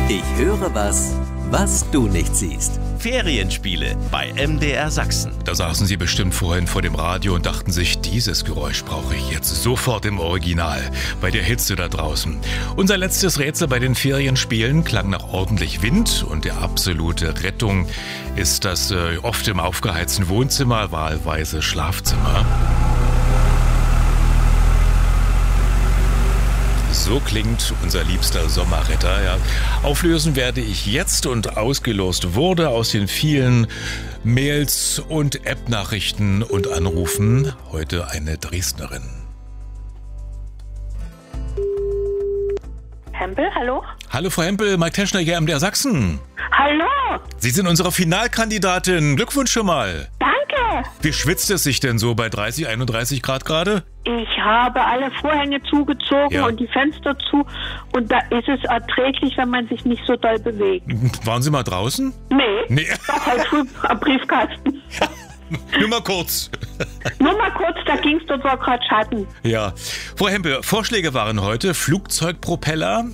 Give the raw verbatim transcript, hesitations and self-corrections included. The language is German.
Ich höre was, was du nicht siehst. Ferienspiele bei M D R Sachsen. Da saßen Sie bestimmt vorhin vor dem Radio und dachten sich, dieses Geräusch brauche ich jetzt sofort im Original, bei der Hitze da draußen. Unser letztes Rätsel bei den Ferienspielen klang nach ordentlich Wind und der absolute Rettung ist das äh, oft im aufgeheizten Wohnzimmer, wahlweise Schlafzimmer. So klingt unser liebster Sommerretter. Ja. Auflösen werde ich jetzt und ausgelost wurde aus den vielen Mails und App-Nachrichten und Anrufen heute eine Dresdnerin. Hempel, hallo? Hallo Frau Hempel, Mike Teschner hier, M D R Sachsen. Hallo! Sie sind unsere Finalkandidatin. Glückwunsch schon mal. Danke! Wie schwitzt es sich denn so bei dreißig, einunddreißig Grad gerade? Ich habe alle Vorhänge zugezogen Ja. und die Fenster zu und da ist es erträglich, wenn man sich nicht so doll bewegt. Waren Sie mal draußen? Nee, Nee. doch heute früh am Briefkasten. Nur mal kurz. Nur mal kurz, da ging es, dort war gerade Schatten. Ja, Frau Hempel, Vorschläge waren heute Flugzeugpropeller,